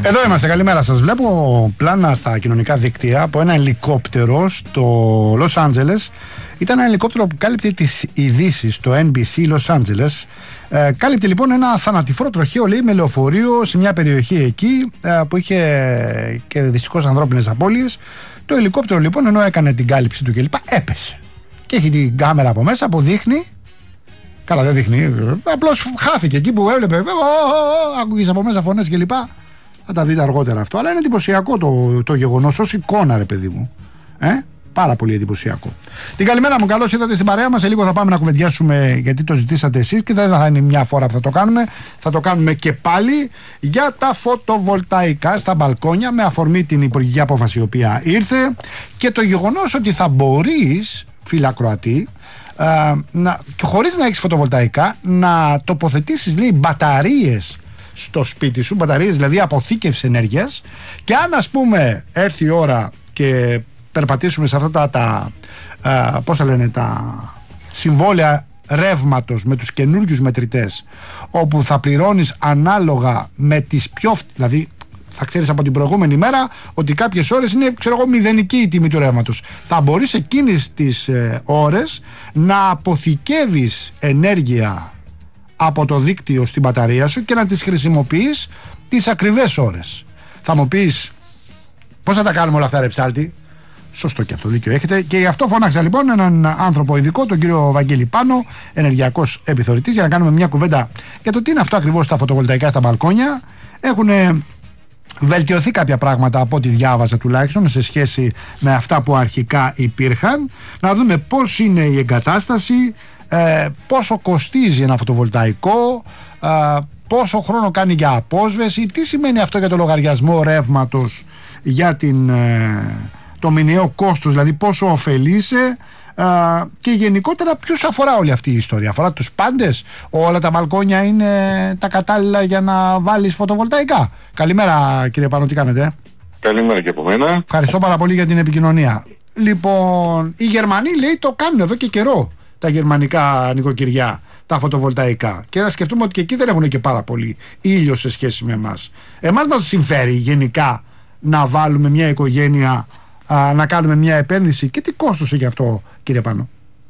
Εδώ είμαστε, καλημέρα σας. Βλέπω πλάνα στα κοινωνικά δίκτυα από ένα ελικόπτερο στο Λος Άντζελες. Ήταν ένα ελικόπτερο που κάλυπτε τις ειδήσεις στο NBC Λος Άντζελες. Κάλυπτε λοιπόν ένα θανατηφόρο τροχαίο, λέει, με λεωφορείο σε μια περιοχή εκεί που είχε και δυστυχώς ανθρώπινες απώλειες. Το ελικόπτερο λοιπόν, ενώ έκανε την κάλυψη του κλπ, έπεσε. Και έχει την κάμερα από μέσα που δείχνει. Καλά, δεν δείχνει. Απλώς χάθηκε εκεί που έβλεπε. Άκουγες από μέσα φωνές κλπ. Θα τα δείτε αργότερα αυτό. Αλλά είναι εντυπωσιακό το γεγονός ως εικόνα, ρε παιδί μου. Πάρα πολύ εντυπωσιακό. Την καλημέρα μου, καλώς ήρθατε στην παρέα μας. Σε λίγο θα πάμε να κουβεντιάσουμε, γιατί το ζητήσατε εσείς και δεν θα είναι μια φορά που θα το κάνουμε. Θα το κάνουμε και πάλι για τα φωτοβολταϊκά στα μπαλκόνια, με αφορμή την υπουργική απόφαση η οποία ήρθε και το γεγονός ότι θα μπορείς, φίλε ακροατή, χωρίς να έχεις φωτοβολταϊκά, να τοποθετήσεις, λέει, μπαταρίες στο σπίτι σου, μπαταρίες δηλαδή αποθήκευση ενέργειας, και αν, ας πούμε, έρθει η ώρα και περπατήσουμε σε αυτά τα συμβόλαια ρεύματος με τους καινούργιους μετρητές, όπου θα πληρώνεις ανάλογα με τις δηλαδή θα ξέρεις από την προηγούμενη μέρα ότι κάποιες ώρες είναι, ξέρω εγώ, μηδενική η τιμή του ρεύματος. Θα μπορείς εκείνες τις ώρες να αποθηκεύεις ενέργεια από το δίκτυο στην μπαταρία σου και να τις χρησιμοποιείς τις ακριβές ώρες. Θα μου πεις, πώς θα τα κάνουμε όλα αυτά, ρε ψάλτη? Σωστό και αυτό, δίκιο έχετε. Και γι' αυτό φώναξα λοιπόν έναν άνθρωπο ειδικό, τον κύριο Βαγγέλη Πάνο, ενεργειακός επιθεωρητής, για να κάνουμε μια κουβέντα για το τι είναι αυτό ακριβώς τα φωτοβολταϊκά στα μπαλκόνια. Έχουν βελτιωθεί κάποια πράγματα από ό,τι διάβαζα τουλάχιστον σε σχέση με αυτά που αρχικά υπήρχαν. Να δούμε πώς είναι η εγκατάσταση, πόσο κοστίζει ένα φωτοβολταϊκό, πόσο χρόνο κάνει για απόσβεση, τι σημαίνει αυτό για το λογαριασμό ρεύματος, για το μηνιαίο κόστος, δηλαδή πόσο ωφελείσαι, και γενικότερα ποιους αφορά όλη αυτή η ιστορία? Αφορά τους πάντες? Όλα τα μπαλκόνια είναι τα κατάλληλα για να βάλεις φωτοβολταϊκά? Καλημέρα, κύριε Πάνο, τι κάνετε? Καλημέρα και από μένα. Ευχαριστώ πάρα πολύ για την επικοινωνία. Λοιπόν, οι Γερμανοί, λέει, το κάνουν εδώ και καιρό, τα γερμανικά νοικοκυριά, τα φωτοβολταϊκά. Και να σκεφτούμε ότι και εκεί δεν έχουν και πάρα πολύ ήλιο σε σχέση με εμάς. Εμάς μας συμφέρει γενικά να βάλουμε μια οικογένεια, να κάνουμε μια επένδυση, και τι κόστος έχει αυτό, κύριε Πάνο?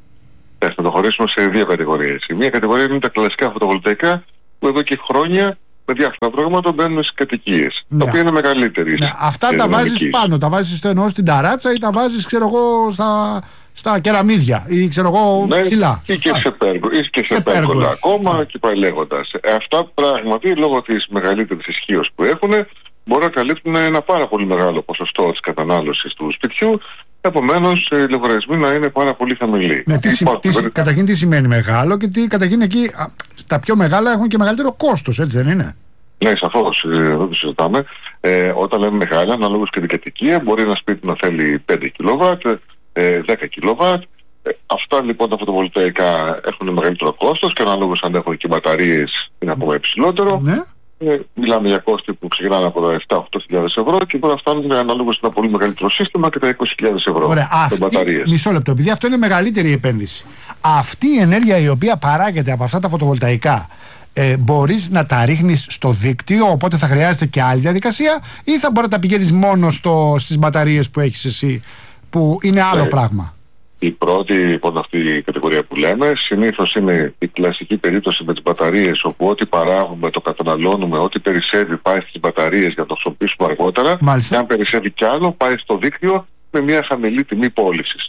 Θα το χωρίσουμε σε δύο κατηγορίες. Η μία κατηγορία είναι τα κλασικά φωτοβολταϊκά, που εδώ και χρόνια με διάφορα προγράμματα μπαίνουν στις κατοικίες. Ναι. Τα οποία είναι μεγαλύτερη. Ναι. Αυτά τα βάζεις πάνω, τα βάζεις στην ταράτσα ή τα βάζεις, ξέρω εγώ, στα κεραμίδια ή, ξέρω εγώ, ψηλά. Ή και σε πέργολα ακόμα και πάει λέγοντας. Αυτά πράγματι, λόγω της μεγαλύτερης ισχύως που έχουν, μπορούν να καλύπτουν ένα πάρα πολύ μεγάλο ποσοστό της κατανάλωσης του σπιτιού. Επομένως, οι λογαριασμοί να είναι πάρα πολύ χαμηλοί. Ναι, καταρχήν τι σημαίνει μεγάλο, και τι καταρχήν εκεί τα πιο μεγάλα έχουν και μεγαλύτερο κόστος, έτσι δεν είναι? Ναι, σαφώς, δεν το συζητάμε. Όταν λέμε μεγάλα, αναλόγως και την κατοικία, μπορεί ένα σπίτι να θέλει 5 κιλοβάτ, 10 κιλοβάτ. Αυτά λοιπόν τα φωτοβολταϊκά έχουν μεγαλύτερο κόστος, και ανάλογως αν έχουν και μπαταρίες είναι ακόμα υψηλότερο. Ναι. Μιλάμε για κόστη που ξεκινάνε από τα 7-8.000 ευρώ και μπορεί να φτάνουν ανάλογα σε ένα πολύ μεγαλύτερο σύστημα και τα 20.000 ευρώ. Ωραία, μισό λεπτό, επειδή αυτό είναι μεγαλύτερη επένδυση. Αυτή η ενέργεια η οποία παράγεται από αυτά τα φωτοβολταϊκά, μπορείς να τα ρίχνεις στο δίκτυο, οπότε θα χρειάζεται και άλλη διαδικασία, ή θα μπορεί να τα πηγαίνεις μόνο στις μπαταρίες που έχεις εσύ, που είναι άλλο πράγμα? Η πρώτη λοιπόν αυτή η κατηγορία που λέμε συνήθως είναι η κλασική περίπτωση με τις μπαταρίες, όπου ό,τι παράγουμε το καταναλώνουμε, ό,τι περισσεύει πάει στις μπαταρίες για να το χρησιμοποιήσουμε αργότερα. Μάλιστα. Και αν περισσεύει κι άλλο πάει στο δίκτυο με μια χαμηλή τιμή πώλησης.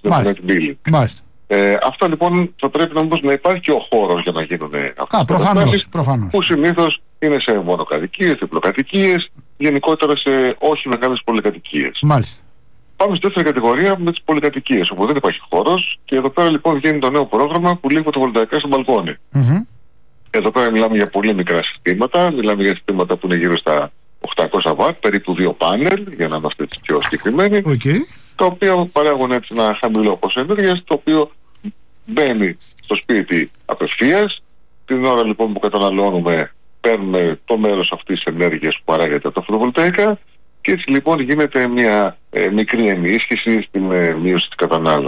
Αυτό λοιπόν θα πρέπει όμως να υπάρχει ο χώρος για να γίνουν αυτές προφανώς. Που συνήθως είναι σε μονοκατοικίες, διπλοκατοικίες, γενικότερα σε όχι μεγάλες πολυκατοικίες. Μάλιστα. Πάμε στη δεύτερη κατηγορία με τις πολυκατοικίες, όπου δεν υπάρχει χώρος, και εδώ πέρα λοιπόν βγαίνει το νέο πρόγραμμα που λέει φωτοβολταϊκά στο μπαλκόνι. Εδώ πέρα μιλάμε για πολύ μικρά συστήματα, μιλάμε για συστήματα που είναι γύρω στα 800 βατ, περίπου 2 πάνελ, για να είμαστε πιο συγκεκριμένοι, τα οποία παράγουν έτσι ένα χαμηλό ποσό ενέργειας, το οποίο μπαίνει στο σπίτι απευθείας. Την ώρα λοιπόν που καταναλώνουμε, παίρνουμε το μέρος αυτής της ενέργειας που παράγεται από τα φωτοβολταϊκά, και έτσι λοιπόν γίνεται μια μικρή ενίσχυση στην μείωση της κατανάλωσης.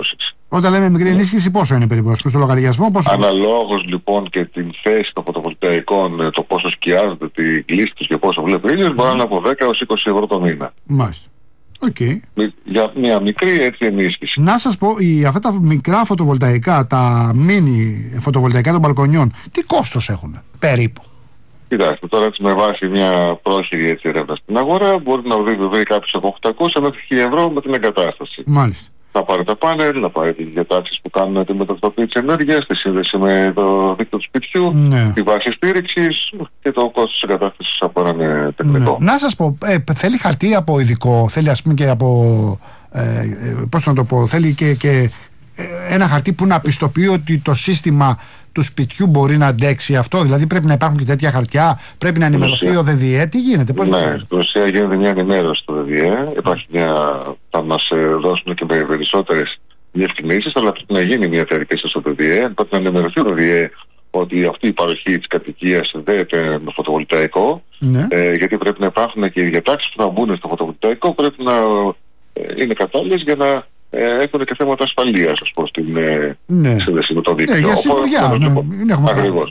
Όταν λέμε μικρή ενίσχυση, πόσο είναι περίπου, στο λογαριασμό, πόσο. Αναλόγως λοιπόν και την θέση των φωτοβολταϊκών, το πόσο σκιάζονται, τη λύση τους και πόσο βλέπει ήλιος, μπορεί να είναι από 10 έως 20 ευρώ το μήνα. Μάλιστα. Okay. Για μια μικρή έτσι ενίσχυση. Να σας πω, αυτά τα μικρά φωτοβολταϊκά, τα μίνι φωτοβολταϊκά των μπαλκονιών, τι κόστος έχουν περίπου? Κοιτάξτε, τώρα έτσι με βάση μια πρόχειρη έτσι έρευνα στην αγορά, μπορεί να βρει κάποιος από 800 μέχρι 1000 ευρώ με την εγκατάσταση. Μάλιστα. Να πάρει τα πάνελ, να πάρει τις διατάξεις που κάνουν τη μετατροπή της ενέργειας, τη σύνδεση με το δίκτυο του σπιτιού, τη βάση στήριξης και το κόστος της εγκατάστασης από έναν τεχνικό. Να σας πω, θέλει χαρτί από ειδικό, θέλει ας πούμε και από, πώς να το πω, θέλει και ένα χαρτί που να πιστοποιεί ότι το σύστημα του σπιτιού μπορεί να αντέξει αυτό, δηλαδή πρέπει να υπάρχουν και τέτοια χαρτιά, πρέπει να ενημερωθεί ο ΔΔΕ, τι γίνεται, πώς ναι, στην ουσία γίνεται μια ενημέρωση στο ΔΔΕ, θα μας δώσουν και περισσότερες διευκρινήσεις, αλλά πρέπει να γίνει μια διαδικασία στο ΔΔΕ, πρέπει να ενημερωθεί ο ΔΔΕ ότι αυτή η παροχή της κατοικίας συνδέεται με φωτοβολταϊκό, γιατί πρέπει να υπάρχουν και οι διατάξεις που θα μπουν στο φωτοβολταϊκό, πρέπει να είναι κατάλληλες για να έχουν και θέματα ασφαλείας ως προς την σύνδεση με το δίκτυο. Για σιγουριά. Ακριβώς.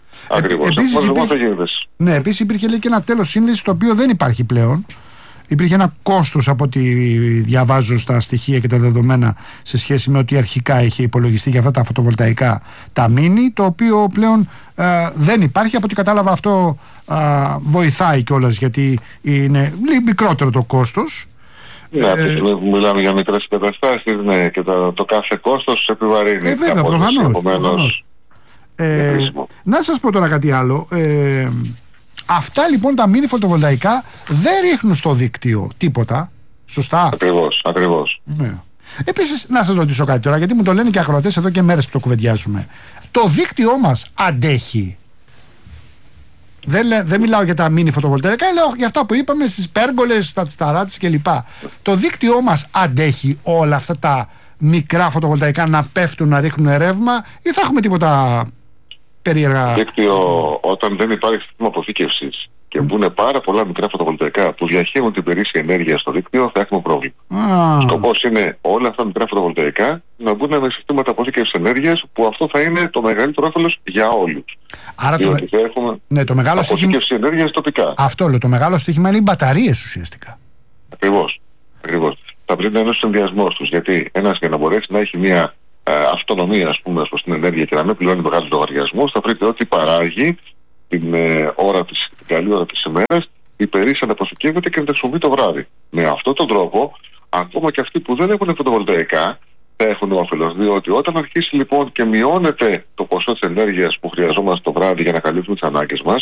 Επίσης υπήρχε λέει και ένα τέλος σύνδεσης το οποίο δεν υπάρχει πλέον. Υπήρχε ένα κόστος από ό,τι διαβάζω στα στοιχεία και τα δεδομένα σε σχέση με ό,τι αρχικά είχε υπολογιστεί για αυτά τα φωτοβολταϊκά τα μίνι, το οποίο πλέον δεν υπάρχει. Από ό,τι κατάλαβα αυτό βοηθάει κιόλας, γιατί είναι λίγο μικρότερο το κόστος. Ναι, από τη στιγμή που μιλάμε για μικρές εγκαταστάσεις, ναι, και το κάθε κόστος επιβαρύνει. Βέβαια, προφανώς. Να σας πω τώρα κάτι άλλο. Αυτά λοιπόν τα μίνι φωτοβολταϊκά δεν ρίχνουν στο δίκτυο τίποτα. Σωστά? Ακριβώς. Ναι. Επίσης, να σας ρωτήσω κάτι τώρα, γιατί μου το λένε και ακροατές εδώ και μέρες που το κουβεντιάζουμε. Το δίκτυό μας αντέχει? Δεν μιλάω για τα μίνι φωτοβολταϊκά, λέω για αυτά που είπαμε στις πέργολες, στα ταράτες κλπ. Το δίκτυό μας αντέχει όλα αυτά τα μικρά φωτοβολταϊκά να πέφτουν, να ρίχνουν ρεύμα, ή θα έχουμε τίποτα περίεργα? Το δίκτυο, όταν δεν υπάρχει σύστημα αποθήκευσης και μπουν πάρα πολλά μικρά φωτοβολταϊκά που διαχέουν την περίσσια ενέργεια στο δίκτυο, θα έχουμε πρόβλημα. Ο σκοπός είναι όλα αυτά τα μικρά φωτοβολταϊκά να μπουν με συστήματα αποθήκευσης ενέργειας, που αυτό θα είναι το μεγαλύτερο όφελος για όλους. Άρα διότι θα έχουμε το μεγάλο αποθήκευση ενέργειας τοπικά. Αυτό λέω. Το μεγάλο στοίχημα είναι οι μπαταρίες ουσιαστικά. Ακριβώς. Θα πρέπει να είναι ο συνδυασμός τους. Γιατί ένας, για να μπορέσει να έχει μια αυτονομία, ας πούμε, προς την ενέργεια και να μην πληρώνει μεγάλους λογαριασμούς, θα πρέπει ό,τι παράγει την καλή ώρα της ημέρας, η περίσσια να αποθηκεύεται και να τα χρησιμοποιεί το βράδυ. Με αυτόν τον τρόπο, ακόμα και αυτοί που δεν έχουν φωτοβολταϊκά θα έχουν όφελος. Διότι όταν αρχίσει λοιπόν και μειώνεται το ποσό της ενέργειας που χρειαζόμαστε το βράδυ για να καλύψουμε τις ανάγκες μας,